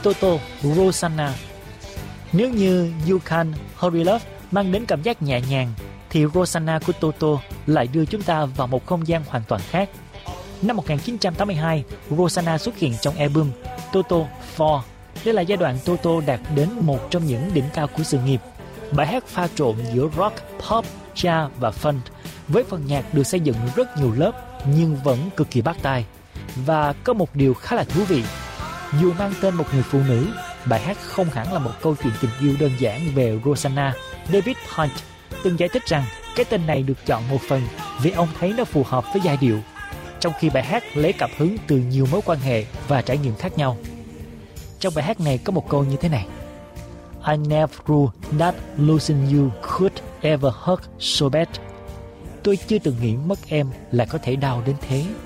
Toto, Rosanna. Nếu như You Can Hurry Love mang đến cảm giác nhẹ nhàng, thì Rosanna của Toto lại đưa chúng ta vào một không gian hoàn toàn khác. Năm 1982, Rosanna xuất hiện trong album Toto 4. Đây là giai đoạn Toto đạt đến một trong những đỉnh cao của sự nghiệp. Bài hát pha trộn giữa rock, pop, jazz và funk, với phần nhạc được xây dựng rất nhiều lớp nhưng vẫn cực kỳ bắt tai. Và có một điều khá là thú vị, dù mang tên một người phụ nữ, bài hát không hẳn là một câu chuyện tình yêu đơn giản về Rosanna. David Hunt từng giải thích rằng cái tên này được chọn một phần vì ông thấy nó phù hợp với giai điệu, trong khi bài hát lấy cảm hứng từ nhiều mối quan hệ và trải nghiệm khác nhau. Trong bài hát này có một câu như thế này: I never knew that losing you could ever hurt so bad. Tôi chưa từng nghĩ mất em là có thể đau đến thế.